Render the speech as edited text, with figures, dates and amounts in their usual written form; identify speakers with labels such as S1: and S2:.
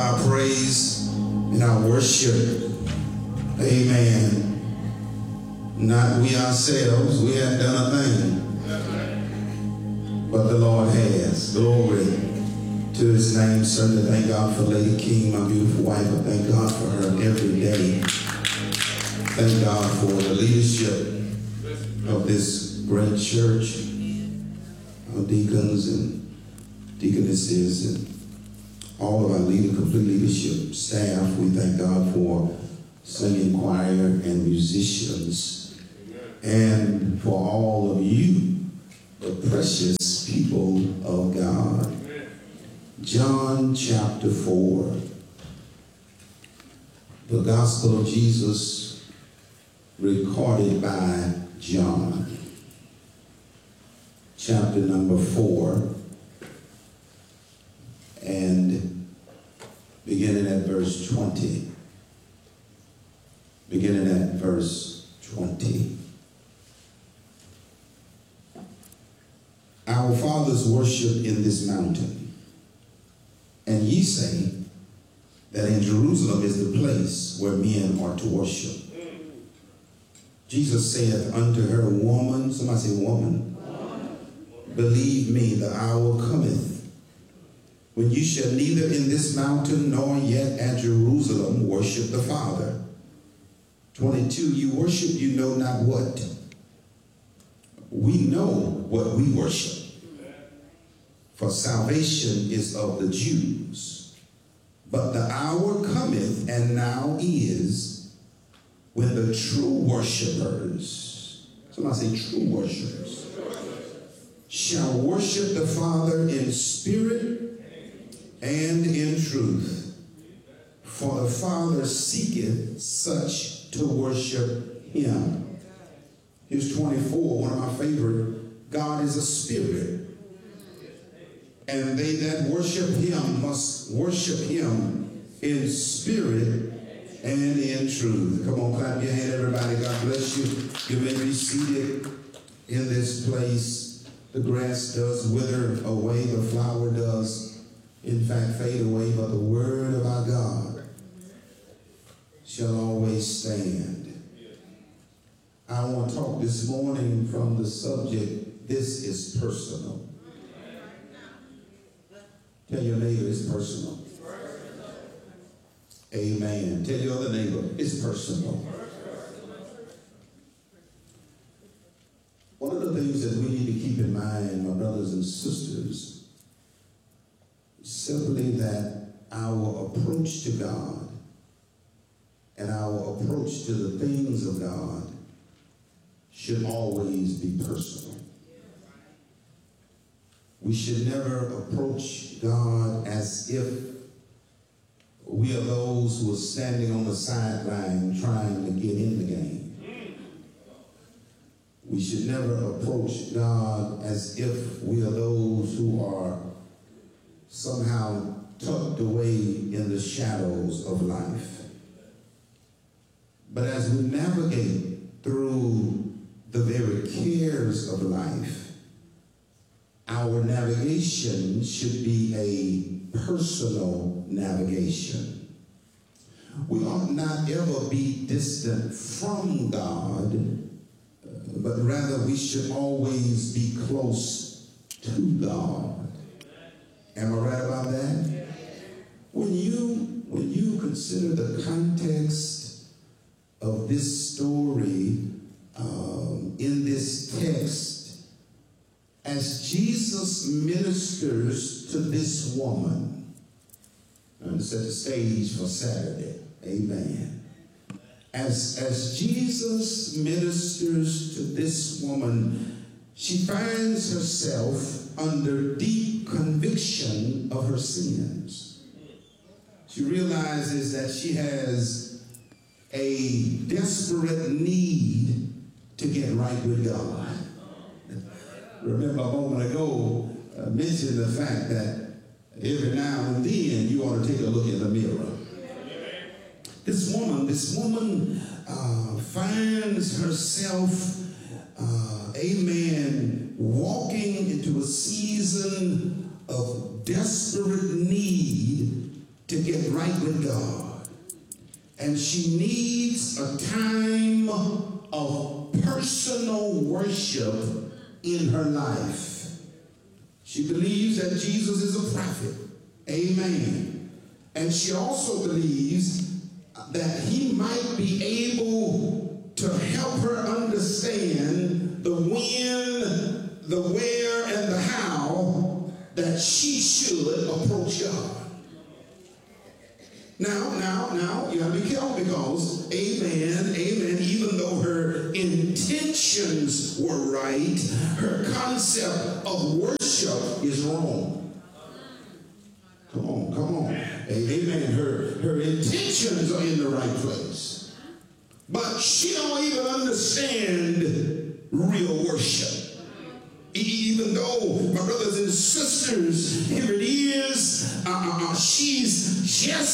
S1: our praise and our worship. Amen. Not we ourselves, we haven't done a thing, but the Lord has. Glory to his name. Certainly thank God for Lady King, my beautiful wife. I thank God for her every day. Thank God for the leadership of this great church, our deacons and deaconesses and all of our complete leadership staff. We thank God for singing choir and musicians, and for all of you, the precious people of God. John chapter 4, the gospel of Jesus recorded by John, chapter number 4, and beginning at verse 20. Beginning at verse 20. Our fathers worshiped in this mountain, and ye say that in Jerusalem is the place where men are to worship. Jesus saith unto her, Woman, somebody say woman, believe me, the hour cometh when you shall neither in this mountain nor yet at Jerusalem worship the Father. 22, you worship you know not what. We know what we worship. For salvation is of the Jews. But the hour cometh, and now is, when the true worshipers, somebody say true worshipers, shall worship the Father in spirit and in truth. For the Father seeketh such to worship him. Here's 24, one of my favorite. God is a spirit, and they that worship him must worship him in spirit and in truth. Come on, clap your hand, everybody. God bless you. You may be seated in this place. The grass does wither away, the flower does, in fact, fade away, but the word of our God shall always stand. I want to talk this morning from the subject, this is personal. Tell your neighbor it's personal. Amen. Tell your other neighbor it's personal. One of the things that we need to keep in mind, my brothers and sisters, is simply that our approach to God and our approach to the things of God should always be personal. We should never approach God as if we are those who are standing on the sideline trying to get in the game. We should never approach God as if we are those who are somehow tucked away in the shadows of life. But as we navigate through the very cares of life, our navigation should be a personal navigation. We ought not ever be distant from God, but rather we should always be close to God. Am I right about that? When you consider the context of this story in this text, as Jesus ministers to this woman, and set the stage for Saturday, amen. As Jesus ministers to this woman, she finds herself under deep conviction of her sins. She realizes that she has a desperate need to get right with God. Remember a moment ago, I mentioned the fact that every now and then you ought to take a look in the mirror. This woman finds herself, amen, walking into a season of desperate need to get right with God. And she needs a time of personal worship in her life. She believes that Jesus is a prophet. Amen. And she also believes that he might be able to help her understand the when, the where, and the how that she should approach God. Now, you gotta be careful because, amen, even though her intentions were right, her concept of worship is wrong. Come on. Amen. Her intentions are in the right place. But she don't even understand real worship. Even though, my brothers and sisters, here it is, she's just